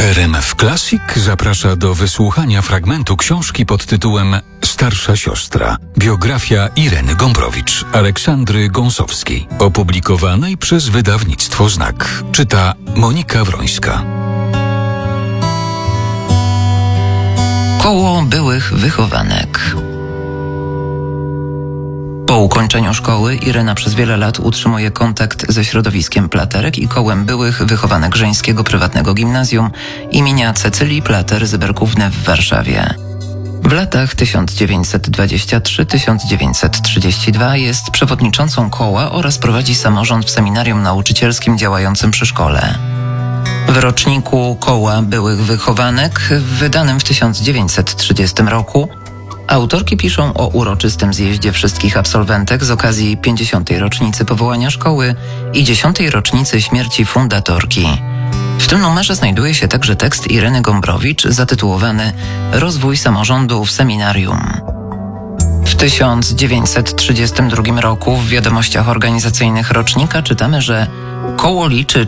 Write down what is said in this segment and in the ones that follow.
RMF Classic zaprasza do wysłuchania fragmentu książki pod tytułem Starsza siostra. Biografia Ireny Gombrowicz, Aleksandry Gąsowskiej, opublikowanej przez wydawnictwo Znak. Czyta Monika Wrońska. Koło byłych wychowanek. Po ukończeniu szkoły Irena przez wiele lat utrzymuje kontakt ze środowiskiem Platerek i kołem byłych wychowanek żeńskiego prywatnego gimnazjum imienia Cecylii Plater-Zyberkówny w Warszawie. W latach 1923-1932 jest przewodniczącą koła oraz prowadzi samorząd w seminarium nauczycielskim działającym przy szkole. W roczniku koła byłych wychowanek, wydanym w 1930 roku, autorki piszą o uroczystym zjeździe wszystkich absolwentek z okazji 50. rocznicy powołania szkoły i 10. rocznicy śmierci fundatorki. W tym numerze znajduje się także tekst Ireny Gombrowicz zatytułowany „Rozwój samorządu w seminarium”. W 1932 roku w wiadomościach organizacyjnych rocznika czytamy, że koło liczy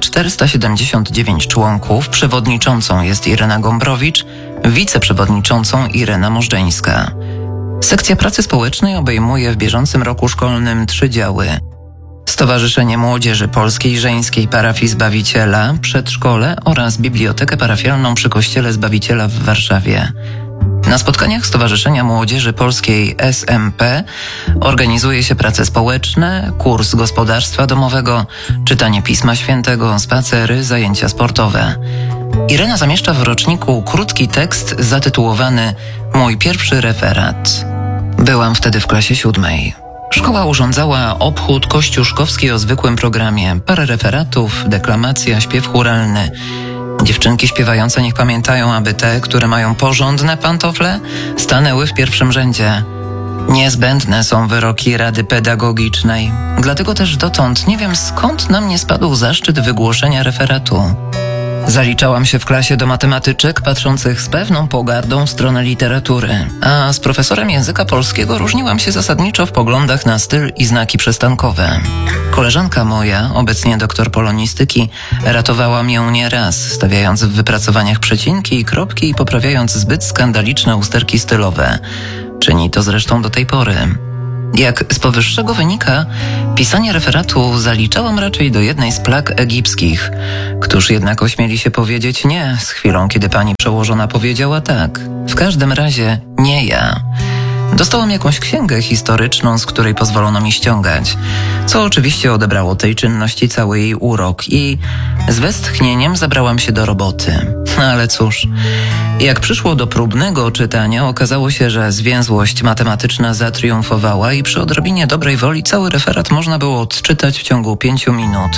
479 członków, przewodniczącą jest Irena Gombrowicz, wiceprzewodniczącą Irena Możdżeńska. Sekcja pracy społecznej obejmuje w bieżącym roku szkolnym 3 działy: Stowarzyszenie Młodzieży Polskiej Żeńskiej Parafii Zbawiciela, przedszkole oraz bibliotekę parafialną przy Kościele Zbawiciela w Warszawie. Na spotkaniach Stowarzyszenia Młodzieży Polskiej SMP organizuje się prace społeczne, kurs gospodarstwa domowego, czytanie Pisma Świętego, spacery, zajęcia sportowe. Irena zamieszcza w roczniku krótki tekst zatytułowany „Mój pierwszy referat”. Byłam wtedy w klasie 7. Szkoła urządzała obchód kościuszkowski o zwykłym programie. Parę referatów, deklamacja, śpiew chóralny. Dziewczynki śpiewające niech pamiętają, aby te, które mają porządne pantofle, stanęły w pierwszym rzędzie. Niezbędne są wyroki Rady Pedagogicznej. Dlatego też dotąd nie wiem, skąd na mnie spadł zaszczyt wygłoszenia referatu. Zaliczałam się w klasie do matematyczek patrzących z pewną pogardą w stronę literatury, a z profesorem języka polskiego różniłam się zasadniczo w poglądach na styl i znaki przystankowe. Koleżanka moja, obecnie doktor polonistyki, ratowała mnie nieraz, stawiając w wypracowaniach przecinki i kropki i poprawiając zbyt skandaliczne usterki stylowe. Czyni to zresztą do tej pory. Jak z powyższego wynika, pisanie referatu zaliczałam raczej do jednej z plag egipskich. Któż jednak ośmieli się powiedzieć nie z chwilą, kiedy pani przełożona powiedziała tak? W każdym razie nie ja. Dostałam jakąś księgę historyczną, z której pozwolono mi ściągać, co oczywiście odebrało tej czynności cały jej urok i z westchnieniem zabrałam się do roboty. Ale cóż, jak przyszło do próbnego czytania, okazało się, że zwięzłość matematyczna zatriumfowała i przy odrobinie dobrej woli cały referat można było odczytać w ciągu 5 minut.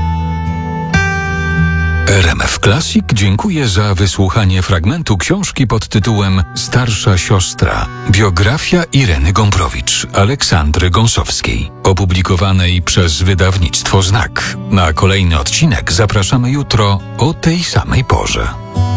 RMF Classic dziękuję za wysłuchanie fragmentu książki pod tytułem Starsza siostra. Biografia Ireny Gombrowicz, Aleksandry Gąsowskiej, opublikowanej przez wydawnictwo Znak. Na kolejny odcinek zapraszamy jutro o tej samej porze.